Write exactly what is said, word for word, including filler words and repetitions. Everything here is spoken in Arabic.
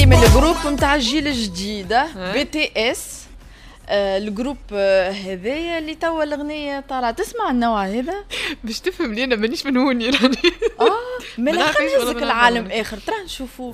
هذه من الجروب متاع الجيل الجديد بي تي اس. آه الجروب آه هذايا اللي توا الاغنيه طالعه. تسمع النوع هذا باش تفهم لي انا مانيش من هوني راني اه من خليزك العالم اخر ترى نشوفوا